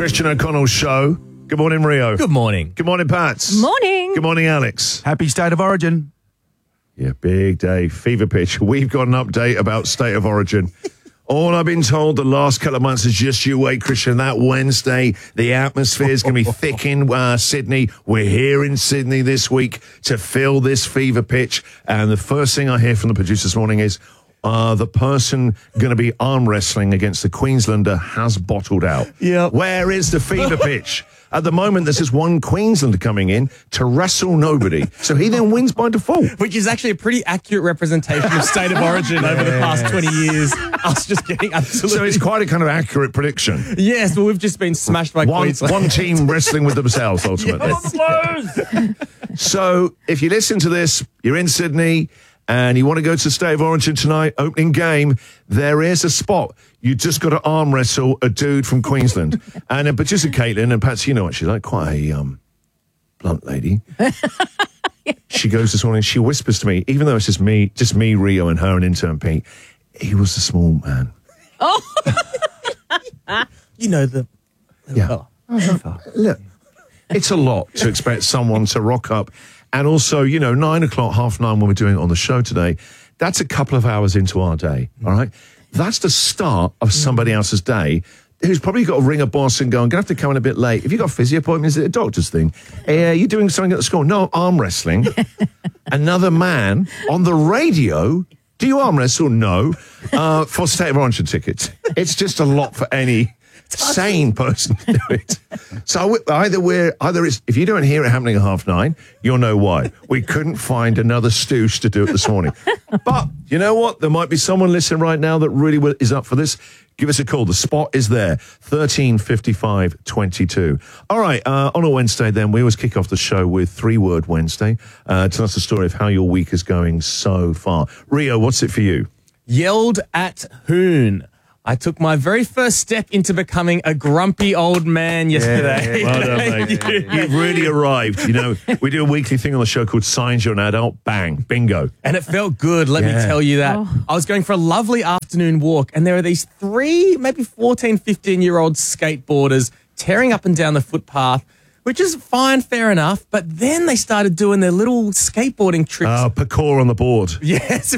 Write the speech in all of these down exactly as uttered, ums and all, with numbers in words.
Christian O'Connell Show. Good morning, Rio. Good morning. Good morning, Pats. Morning. Good morning, Alex. Happy State of Origin. Yeah, big day. Fever pitch. We've got an update about State of Origin. All I've been told the last couple of months is just you wait, Christian. That Wednesday, the atmosphere is going to be thick in uh, Sydney. We're here in Sydney this week to fill this fever pitch. And the first thing I hear from the producer this morning is uh, the person going to be arm wrestling against the Queenslander has bottled out. Yep. Where is the fever pitch? At the moment, there's just one Queenslander coming in to wrestle nobody. So he then wins by default. Which is actually a pretty accurate representation of State of Origin over the past twenty years. Us just getting absolutely... So it's quite a kind of accurate prediction. Yes, well, we've just been smashed by One, Queensland. one team wrestling with themselves, ultimately. Yes. So if you listen to this, you're in Sydney and you want to go to State of Origin tonight, opening game, there is a spot. You just got to arm wrestle a dude from Queensland. And uh, producer Caitlin, and Patsy, you know what she's like, quite a um, blunt lady. She goes this morning, she whispers to me, even though it's just me, just me, Rio, and her and intern Pete, he was a small man. Oh. You know the... Yeah. Oh. Look, it's a lot to expect someone to rock up. And also, you know, nine o'clock, half nine when we're doing it on the show today, that's a couple of hours into our day, all right? That's the start of somebody else's day who's probably got to ring a boss and go, I'm going to have to come in a bit late. Have you got a physio appointment? Is it a doctor's thing? Hey, are you doing something at the school? No, arm wrestling. Another man on the radio. Do you arm wrestle? No. Uh, for State of Origin tickets. It's just a lot for any sane person to do it. So either we're, either it's, if you don't hear it happening at half nine, you'll know why. We couldn't find another stooge to do it this morning. But you know what? There might be someone listening right now that really is up for this. Give us a call. The spot is there. thirteen fifty-five twenty-two. All right. Uh, on a Wednesday, then, we always kick off the show with Three Word Wednesday. Uh, tell us the story of how your week is going so far. Rio, what's it for you? Yelled at Hoon. I took my very first step into becoming a grumpy old man yesterday. Yeah, well done, mate. you. You've really arrived. You know, we do a weekly thing on the show called Signs You're an Adult. Bang. Bingo. And it felt good, let Yeah. me tell you that. Oh. I was going for a lovely afternoon walk, and there are these three, maybe fourteen, fifteen-year-old skateboarders tearing up and down the footpath, which is fine, fair enough. But then they started doing their little skateboarding tricks. Uh, parkour on the board. Yes.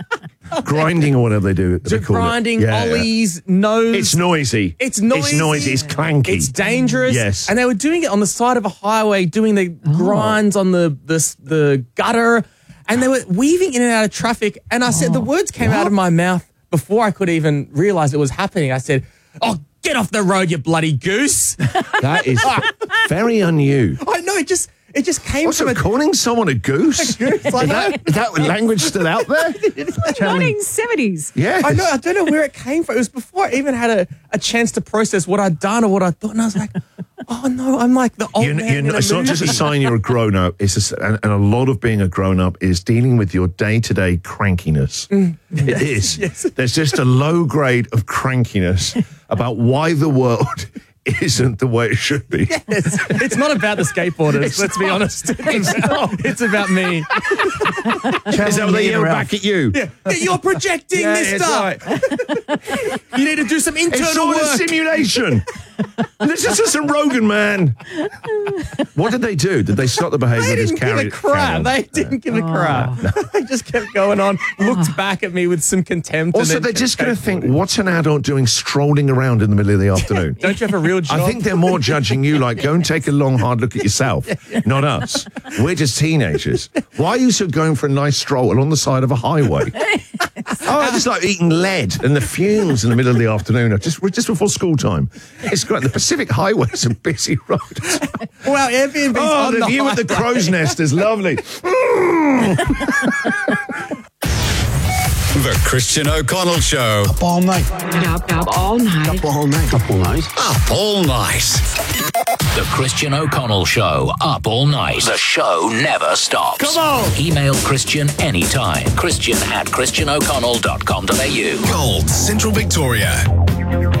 Grinding or whatever they do. they call it. Grinding, Yeah, yeah. ollies, nose. It's noisy. It's noisy. It's noisy. It's clanky. It's dangerous. Yes. And they were doing it on the side of a highway, doing the Oh. grinds on the, the the gutter, and they were weaving in and out of traffic. And I said, the words came out of my mouth before I could even realize it was happening. I said, "Oh, get off the road, you bloody goose!" That is very un-you. I know, it just it just came Also, from a calling someone a goose? goose. Is Like, that, is that language still out there? nineteen seventies. Yes. I know, I don't know where it came from. It was before I even had a, a chance to process what I'd done or what I thought. And I was like, oh no, I'm like the old You, man you in know, a it's not just a movie. sign you're a grown up. It's a s and, and a lot of being a grown up is dealing with your day to day crankiness. It is. yes. There's just a low grade of crankiness about why the world isn't the way it should be. It's, it's not about the skateboarders, let's be honest. It's about, it's about me. Is that what they yell back at you? Yeah, you're projecting, Yeah, mister. it's right. You need to do some internal It's all a work. simulation. This is just a Rogan, man. What did they do? Did they stop the behaviour? They or just didn't give carry a it- carry crap. on? They didn't give a crap. They just kept going on, looked back at me with some contempt. Also, and then they're just kept going to think, skateboarding. what's an adult doing strolling around in the middle of the afternoon? Don't you have a real job? I think they're more judging you, like, go and take a long, hard look at yourself, not us. We're just teenagers. Why are you so going for a nice stroll along the side of a highway? Oh, I just like eating lead and the fumes in the middle of the afternoon, just just before school time. It's great. The Pacific Highway is a busy road. Well, Airbnb's Oh, on the the view at the highway. crow's nest is lovely. The Christian O'Connell Show. Up all night. Up, up all night. Up all night. Up all night. Up all night. The Christian O'Connell Show, up all night. The show never stops. Come on. Email Christian anytime. Christian at christian o'connell dot com dot a u. Gold, Central Victoria.